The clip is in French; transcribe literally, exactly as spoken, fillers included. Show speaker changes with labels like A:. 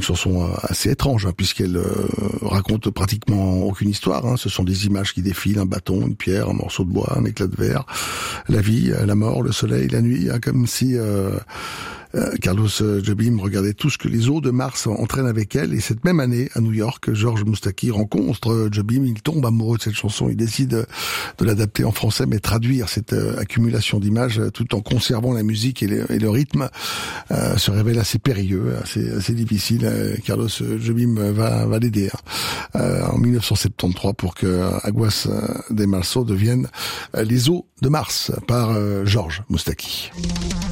A: chanson assez étrange, hein, puisqu'elle euh, raconte pratiquement aucune histoire. Hein. Ce sont des images qui défilent, un bâton, une pierre, un morceau de bois, un éclat de verre, la vie, la mort, le soleil, la nuit, hein, comme si euh, euh, Carlos Jobim regardait tout ce que les eaux de Mars entraînent avec elle. Et cette même année, à New York, Georges Moustaki rencontre Jobim, il tombe amoureux de cette chanson, il décide de l'adapter en français, mais traduire cette euh, accumulation d'images tout en conservant la musique et le, et le rythme euh, se révèle assez périlleux, assez, assez difficile. Euh, Carlos Jobim va, va l'aider hein, euh, en mille neuf cent soixante-treize pour que Aguas de Marzo devienne euh, les eaux de Mars par euh, Georges Moustaki.